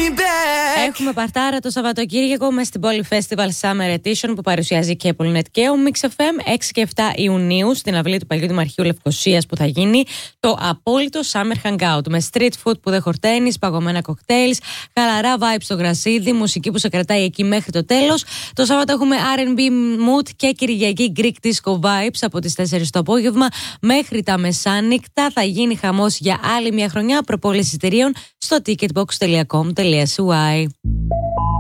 Έχουμε παρτάρα το Σαββατοκύριακο με στην Poly Festival Summer Edition που παρουσιάζει και Polynet και ο Mix FM 6 και 7 Ιουνίου στην αυλή του Παλιού Δημαρχείου Λευκωσίας που θα γίνει το απόλυτο Summer Hangout με street food που δεν χορταίνει, παγωμένα κοκτέιλς, χαλαρά vibes στο γρασίδι, μουσική που σε κρατάει εκεί μέχρι το τέλος. Το Σάββατο έχουμε R&B mood και Κυριακή Greek Disco vibes από τις 4 το απόγευμα μέχρι τα μεσάνυχτα. Θα γίνει χαμός για άλλη μια χρονιά. Προπόληση εισιτηρίων στο ticketbox.com.cy.